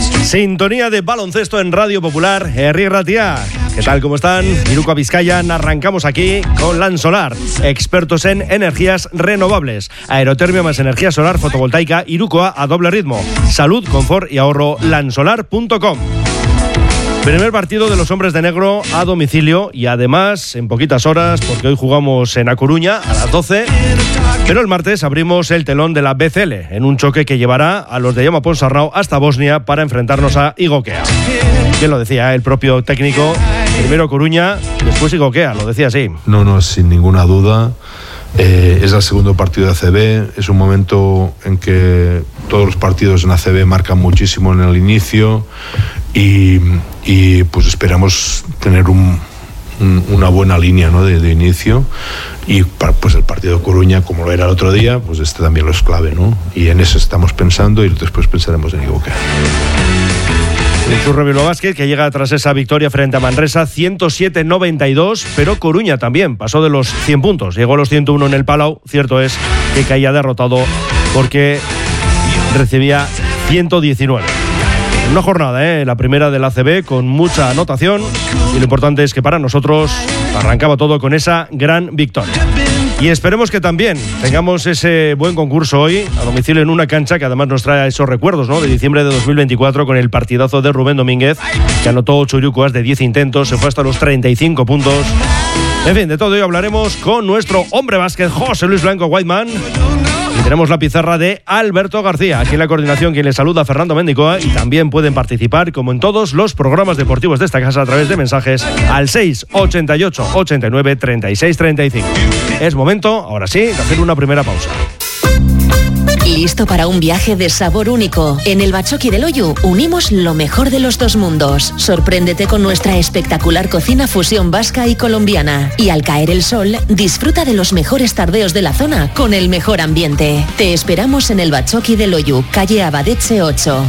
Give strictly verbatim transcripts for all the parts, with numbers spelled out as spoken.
Sintonía de baloncesto en Radio Popular, Herri Ratia. ¿Qué tal? ¿Cómo están? Iruko Vizcayan, arrancamos aquí con Lansolar, expertos en energías renovables, aerotermia más energía solar fotovoltaica, Irukoa a doble ritmo, salud, confort y ahorro, lansolar punto com. Primer partido de los hombres de negro a domicilio y además en poquitas horas, porque hoy jugamos en A Coruña a las doce, pero el martes abrimos el telón de la B C L en un choque que llevará a los de Jaume Ponsarnau hasta Bosnia para enfrentarnos a Igokea. ¿Quién lo decía? El propio técnico, primero Coruña, después Igokea, lo decía así. No, no, sin ninguna duda. Eh, es el segundo partido de A C B, es un momento en que todos los partidos en A C B marcan muchísimo en el inicio y, y pues esperamos tener un, un, una buena línea, ¿no? de, de inicio, y para, pues el partido de Coruña, como lo era el otro día, pues este también lo es clave, ¿no? Y en eso estamos pensando y después pensaremos en Igokea. El Zurro Bilbao Basket, que llega tras esa victoria frente a Manresa, ciento siete noventa y dos, pero Coruña también pasó de los cien puntos, llegó a los ciento uno en el Palau. Cierto es que caía derrotado porque recibía ciento diecinueve. Una jornada, ¿eh? La primera del A C B, con mucha anotación, y lo importante es que para nosotros arrancaba todo con esa gran victoria. Y esperemos que también tengamos ese buen concurso hoy a domicilio en una cancha que además nos trae esos recuerdos, ¿no? De diciembre de dos mil veinticuatro, con el partidazo de Rubén Domínguez, que anotó ocho irukoas de diez intentos, se fue hasta los treinta y cinco puntos. En fin, de todo ello hablaremos con nuestro hombre básquet, José Luis Blanco Whiteman. Y tenemos la pizarra de Alberto García. Aquí en la coordinación, quien les saluda, Fernando Mendicoa. Y también pueden participar, como en todos los programas deportivos de esta casa, a través de mensajes al seis ochenta y ocho ochenta y nueve treinta y seis treinta y cinco. Es momento, ahora sí, de hacer una primera pausa. ¿Listo para un viaje de sabor único? En el Batzoki del Oiu unimos lo mejor de los dos mundos. Sorpréndete con nuestra espectacular cocina fusión vasca y colombiana. Y al caer el sol, disfruta de los mejores tardeos de la zona con el mejor ambiente. Te esperamos en el Batzoki del Oiu, calle Abadetxe ocho.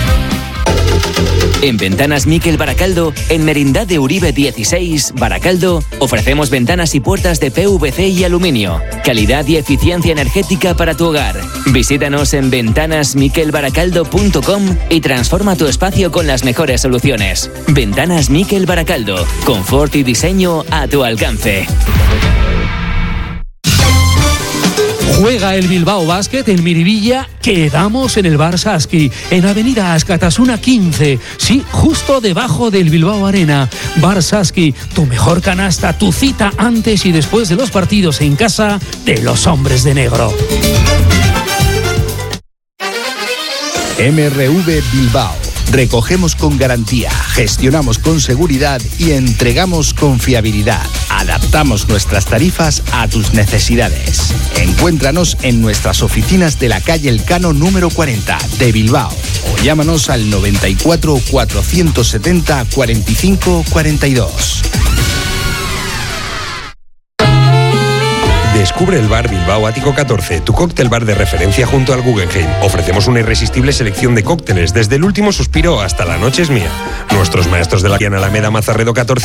En Ventanas Miquel Baracaldo, en Merindad de Uribe dieciséis, Baracaldo, ofrecemos ventanas y puertas de P V C y aluminio. Calidad y eficiencia energética para tu hogar. Visítanos en ventanas miquel baracaldo punto com y transforma tu espacio con las mejores soluciones. Ventanas Miquel Baracaldo, confort y diseño a tu alcance. Juega el Bilbao Basket en Miribilla, quedamos en el Bar Saski, en Avenida Ascatasuna quince, sí, justo debajo del Bilbao Arena. Bar Saski, tu mejor canasta, tu cita antes y después de los partidos en casa de los hombres de negro. M R V Bilbao. Recogemos con garantía, gestionamos con seguridad y entregamos con fiabilidad. Adaptamos nuestras tarifas a tus necesidades. Encuéntranos en nuestras oficinas de la calle Elcano número cuarenta de Bilbao o llámanos al noventa y cuatro cuatrocientos setenta cuarenta y cinco cuarenta y dos. Descubre el bar Bilbao Ático catorce, tu cóctel bar de referencia junto al Guggenheim. Ofrecemos una irresistible selección de cócteles, desde el último suspiro hasta La noche es mía. Nuestros maestros de la Alameda Mazarredo catorce